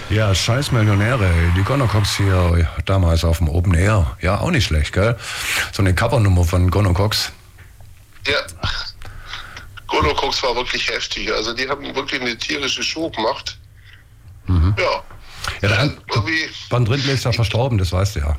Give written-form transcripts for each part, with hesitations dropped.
Ja, scheiß Millionäre. Die Gonocox hier damals auf dem Open Air. Ja, auch nicht schlecht, gell? So eine Covernummer von Gonocox. Ja. Gonocox war wirklich heftig. Also die haben wirklich eine tierische Show gemacht. Mhm. Ja. Ja, der Bernd Rindle ist ja verstorben, das weißt du ja.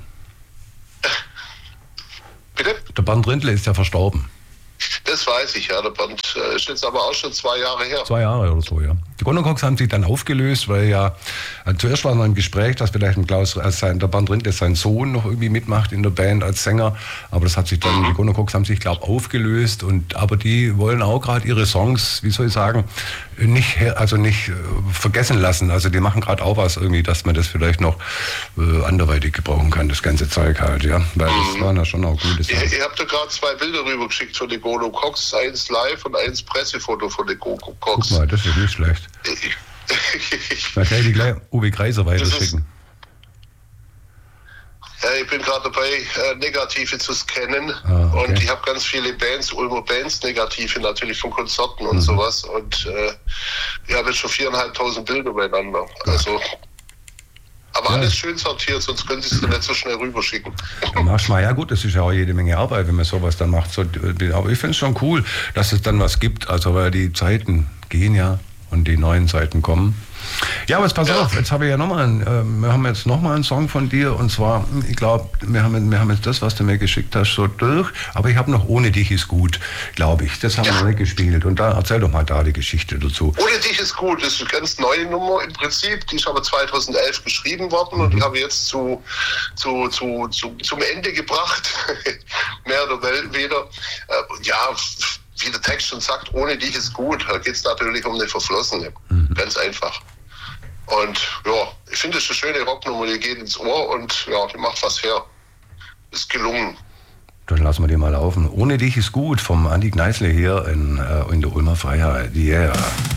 Bitte? Der Bernd Rindle ist ja verstorben. Das weiß ich, ja. Der Bernd ist jetzt aber auch schon 2 Jahre her. 2 Jahre oder so, ja. Die Gonocox haben sich dann aufgelöst, weil ja, zuerst war noch ein Gespräch, dass vielleicht der Bernd Rindle, sein Sohn, noch irgendwie mitmacht in der Band als Sänger. Aber das hat sich dann, die Gonocox haben sich, glaube ich, aufgelöst. Aber die wollen auch gerade ihre Songs, wie soll ich sagen, nicht vergessen lassen. Also die machen gerade auch was irgendwie, dass man das vielleicht noch anderweitig gebrauchen kann, das ganze Zeug halt, ja. Weil das waren ja schon auch gute Sachen. Ihr habt ja gerade 2 Bilder rübergeschickt von den Gonocox, eins live und eins Pressefoto von den Gonocox. Guck mal, das ist nicht schlecht. Da kann ich die gleich Uwe Kreiser weiterschicken. Ja, ich bin gerade dabei, Negative zu scannen. Okay. Und ich habe ganz viele Bands, Ulmer Bands, Negative natürlich von Konzerten und sowas. Und ich habe jetzt schon 4.500 Bilder beieinander. Also, aber alles schön sortiert, sonst können Sie es dann nicht so schnell rüberschicken. Ja, machst mal, ja gut, das ist ja auch jede Menge Arbeit, wenn man sowas dann macht. Aber ich finde es schon cool, dass es dann was gibt. Also weil die Zeiten gehen ja und die neuen Zeiten kommen. Ja, aber jetzt pass auf, jetzt habe ich ja wir haben jetzt nochmal einen Song von dir und zwar, ich glaube, wir haben jetzt das, was du mir geschickt hast, so durch, aber ich habe noch Ohne dich ist gut, glaube ich, das haben wir noch nicht gespielt und da erzähl doch mal da die Geschichte dazu. Ohne dich ist gut, das ist eine ganz neue Nummer im Prinzip, die ist aber 2011 geschrieben worden und die habe ich jetzt zum Ende gebracht, mehr oder weniger, wie der Text schon sagt, ohne dich ist gut, da geht es natürlich um eine Verflossene, ganz einfach. Und ja, ich finde, es ist eine schöne Rocknummer, die geht ins Ohr und ja, die macht was her. Ist gelungen. Dann lassen wir die mal laufen. Ohne dich ist gut vom Andi Gneißle hier in der Ulmer Freiheit. Yeah.